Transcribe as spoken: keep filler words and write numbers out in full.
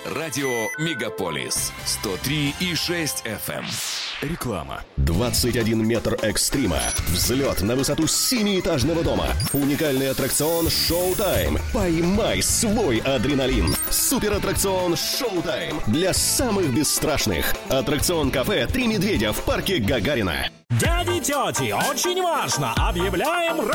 Радио «Мегаполис» сто три и шесть эф эм. Реклама. двадцать один метр экстрима. Взлет на высоту семиэтажного дома. Уникальный аттракцион «Шоу-тайм». Поймай свой адреналин. Суператтракцион «Шоу-тайм» для самых бесстрашных. Аттракцион кафе «Три медведя» в парке Гагарина. Дяди, тети, очень важно! Объявляем